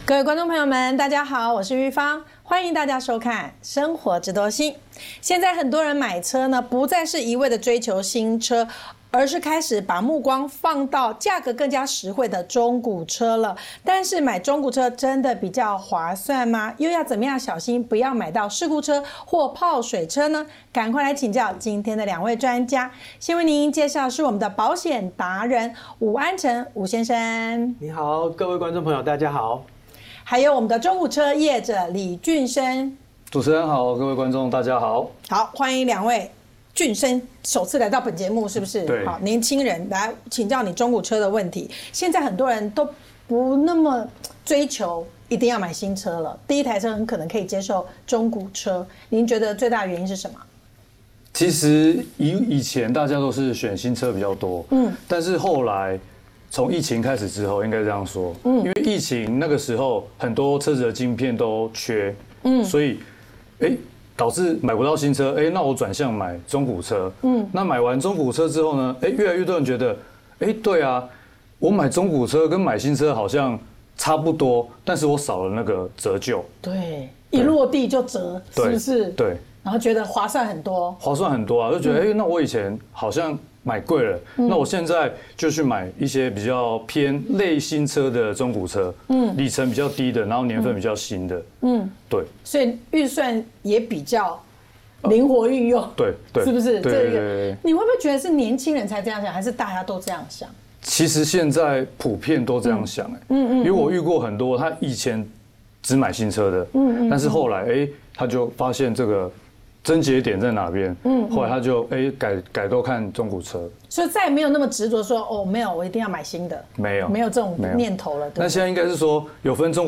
各位观众朋友们，大家好，我是玉芳，欢迎大家收看《生活知多新》。现在很多人买车呢，不再是一味的追求新车，而是开始把目光放到价格更加实惠的中古车了。但是买中古车真的比较划算吗？又要怎么样小心不要买到事故车或泡水车呢？赶快来请教今天的两位专家。先为您介绍是我们的保险达人伍安成伍先生。 你好，各位观众朋友，大家好。 还有我们的中古车业者李俊生。 主持人好，各位观众大家好。 好，欢迎两位。俊生首次来到本节目，是不是？ 对。 好，年轻人来请教你中古车的问题。现在很多人都不那么追求一定要买新车了，第一台车很可能可以接受中古车。您觉得最大的原因是什么？ 其实以前大家都是选新车比较多，但是后来从疫情开始之后，应该这样说，因为疫情那个时候很多车子的晶片都缺，所以导致买不到新车，那我转向买中古车，那买完中古车之后呢，越来越多人觉得，对啊，我买中古车跟买新车好像差不多，但是我少了那个折旧， 对，一落地就折，是不是？ 对， 然后觉得划算很多， 划算很多啊，就觉得那我以前好像买贵了，那我现在就去买一些比较偏类新车的中古车，里程比较低的，然后年份比较新的，对， 所以预算也比较灵活运用， 对， 是不是？ 对， 这个你会不会觉得是年轻人才这样想，还是大家都这样想？ 其实现在普遍都这样想，因为我遇过很多，他以前只买新车的，但是后来他就发现这个症结点在哪边，后来他就改都看中古车， 所以再也没有那么执着说没有，我一定要买新的， 没有这种念头了。 那现在应该是说有分中